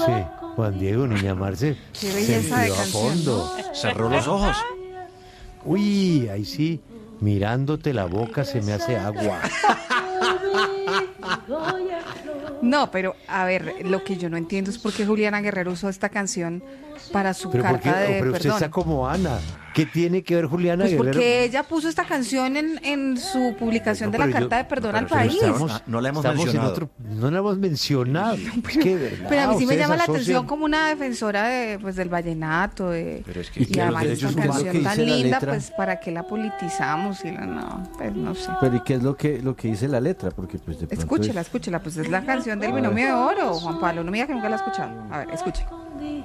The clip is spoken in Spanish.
Sí, Juan Diego, niña Marce. Qué Se belleza de metió a canción, fondo. Cerró los ojos. Uy, ahí sí, mirándote la boca se me hace agua. No, pero a ver, lo que yo no entiendo es por qué Juliana Guerrero usó esta canción para su Pero, carta de pero usted perdón. está como Ana. ¿Qué tiene que ver Juliana Pues Guerrero? porque ella puso esta canción en su publicación No, de la pero yo- carta de perdón al pero país. no la hemos estamos mencionado. no la hemos mencionado. Es que, ¿verdad? Pero a mí sí me Ustedes llama la asocian- atención como una defensora de, pues, del vallenato, Pero es que y además que esta es lo que canción tan dice la linda, letra. pues para qué la politizamos y no, pues no sé. Pero ¿y qué es lo que dice la letra? Porque pues de pronto Escúchela, pues es la canción del Binomio de Oro, Juan Pablo, no me diga que nunca la ha escuchado. A ver, escuche.